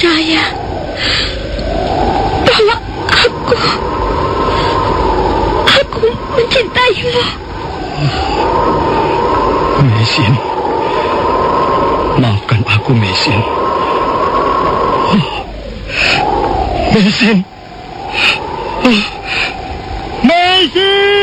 percaya bahwa aku mencintaimu. Mesin, maafkan aku, Mesin. Mesin. Mesin.